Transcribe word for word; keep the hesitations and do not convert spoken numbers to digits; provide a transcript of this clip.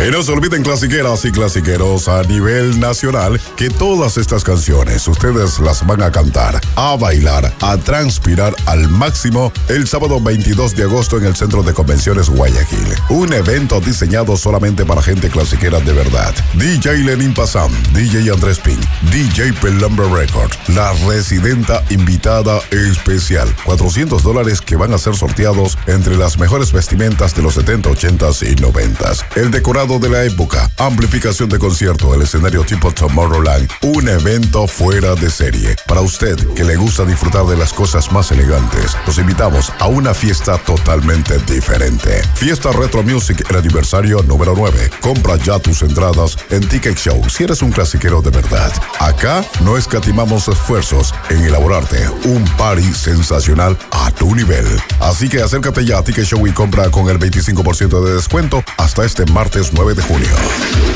Y no se olviden, clasiqueras y clasiqueros a nivel nacional, que todas estas canciones ustedes las van a cantar, a bailar, a transpirar al máximo el sábado veintidós de agosto en el Centro de Convenciones Guayaquil. Un evento diseñado solamente para gente clasiquera de verdad. D J Lenin Pasam, D J Andrés Pink, D J Pelumber Record, la residenta invitada especial. cuatrocientos dólares que van a ser sorteados entre las mejores vestimentas de los setenta, ochentas y noventas. El decorado de la época, amplificación de concierto, el escenario tipo Tomorrowland, un evento fuera de serie. Para usted que le gusta disfrutar de las cosas más elegantes, los invitamos a una fiesta totalmente diferente. Fiesta Retro Music, el aniversario número nueve. Compra ya tus entradas en Ticket Show si eres un clasiquero de verdad. Acá no escatimamos esfuerzos en elaborarte un party sensacional a tu nivel. Así que acércate ya a Ticket Show y compra con el veinticinco por ciento de descuento hasta este martes nueve de junio.